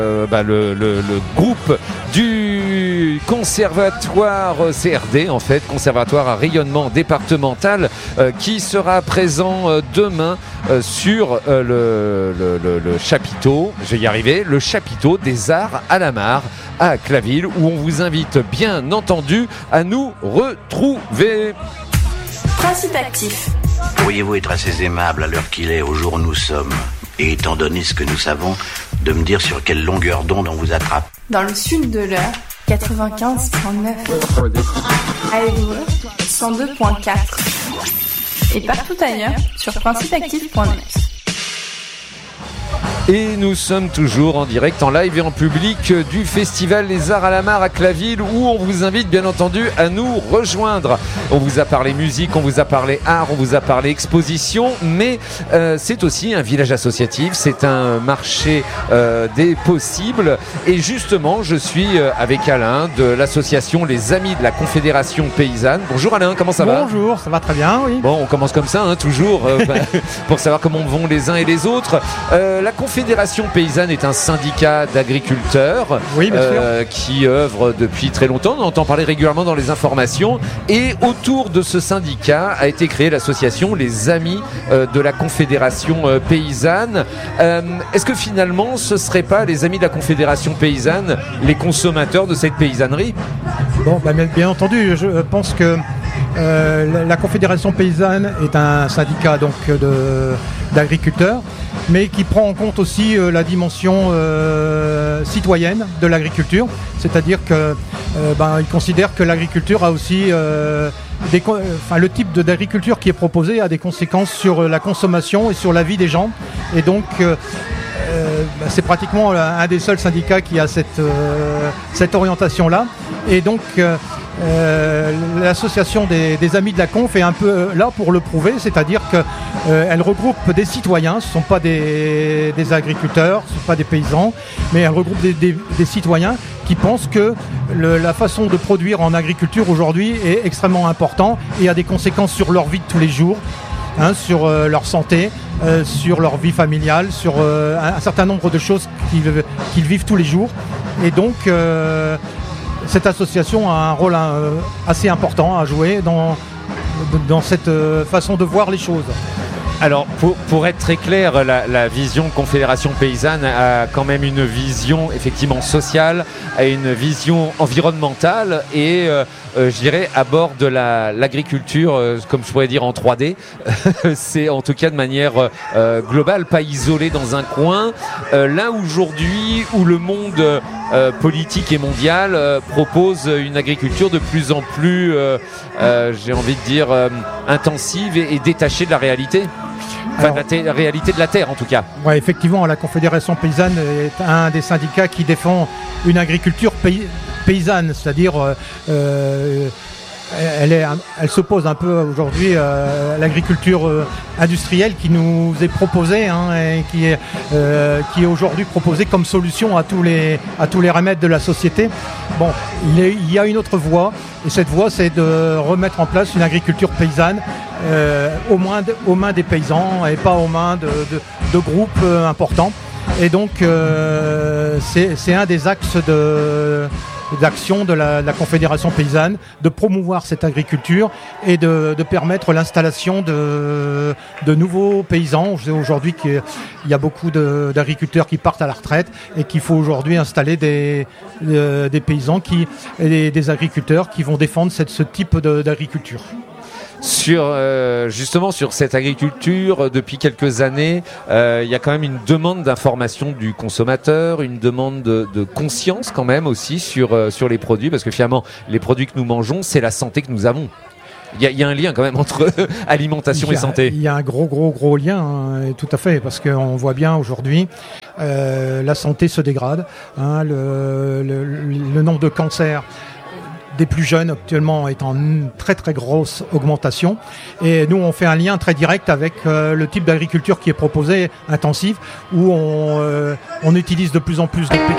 le groupe du conservatoire CRD, en fait, conservatoire à rayonnement départemental, qui sera présent demain sur le chapiteau, je vais y arriver, le chapiteau des Arts à la Mare à Claville, où on vous invite bien entendu à nous retrouver. Principe actif. Pourriez-vous être assez aimable à l'heure qu'il est, au jour où nous sommes, et étant donné ce que nous savons, de me dire sur quelle longueur d'onde on vous attrape? Dans le sud de l'heure, 95.9. À Évreux, 102.4. Et partout ailleurs, sur principeactif.net. Et nous sommes toujours en direct, en live et en public du Festival Les Arts à la Mare à Claville, où on vous invite bien entendu à nous rejoindre. On vous a parlé musique, on vous a parlé art, on vous a parlé exposition, mais c'est aussi un village associatif, c'est un marché des possibles. Et justement, je suis avec Alain de l'association Les Amis de la Confédération Paysanne. Bonjour Alain, comment ça va? Bonjour, ça va très bien, oui. Bon, on commence comme ça, toujours, pour savoir comment vont les uns et les autres. La Confédération Paysanne est un syndicat d'agriculteurs, oui, qui œuvre depuis très longtemps. On entend parler régulièrement dans les informations. Et autour de ce syndicat a été créée l'association Les Amis de la Confédération Paysanne. Est-ce que finalement, ce ne seraient pas les Amis de la Confédération Paysanne les consommateurs de cette paysannerie? Bon, bien entendu, je pense que la Confédération Paysanne est un syndicat donc d'agriculteurs, mais qui prend en compte aussi la dimension citoyenne de l'agriculture, c'est-à-dire que il considère que l'agriculture a aussi le type d'agriculture qui est proposé a des conséquences sur la consommation et sur la vie des gens, et donc c'est pratiquement un des seuls syndicats qui a cette orientation-là, et donc l'association des Amis de la Conf est un peu là pour le prouver, c'est-à-dire qu'elle regroupe des citoyens, ce ne sont pas des agriculteurs, ce ne sont pas des paysans, mais elle regroupe des citoyens qui pensent que la façon de produire en agriculture aujourd'hui est extrêmement importante et a des conséquences sur leur vie de tous les jours, sur leur santé, sur leur vie familiale, sur un certain nombre de choses qu'ils vivent tous les jours. Et donc cette association a un rôle assez important à jouer dans cette façon de voir les choses. Alors, pour être très clair, la vision Confédération Paysanne a quand même une vision effectivement sociale, a une vision environnementale et je dirais aborde l'agriculture, comme je pourrais dire en 3D. C'est en tout cas de manière globale, pas isolée dans un coin. Là aujourd'hui où le monde politique et mondial propose une agriculture de plus en plus, j'ai envie de dire, intensive et détachée de la réalité. Enfin, la réalité de la terre en tout cas. Ouais, effectivement, la Confédération Paysanne est un des syndicats qui défend une agriculture paysanne, c'est-à-dire elle s'oppose un peu aujourd'hui à l'agriculture industrielle qui nous est proposée et qui est aujourd'hui proposée comme solution à tous les remèdes de la société. Bon, il y a une autre voie, et cette voie, c'est de remettre en place une agriculture paysanne aux mains des paysans et pas aux mains de groupes importants. Et donc c'est un des axes d'action de la Confédération Paysanne, de promouvoir cette agriculture et de permettre l'installation de nouveaux paysans. Aujourd'hui qu'il y a beaucoup d'agriculteurs qui partent à la retraite et qu'il faut aujourd'hui installer des paysans des agriculteurs qui vont défendre ce type d'agriculture. Justement sur cette agriculture, depuis quelques années, il y a quand même une demande d'information du consommateur, une demande de conscience quand même aussi sur les produits, parce que finalement les produits que nous mangeons, c'est la santé que nous avons. Il y a un lien quand même entre alimentation et santé. Il y a un gros lien, tout à fait, parce qu'on voit bien aujourd'hui la santé se dégrade, le nombre de cancers des plus jeunes actuellement est en très grosse augmentation, et nous on fait un lien très direct avec le type d'agriculture qui est proposé, intensive, où on utilise de plus en plus des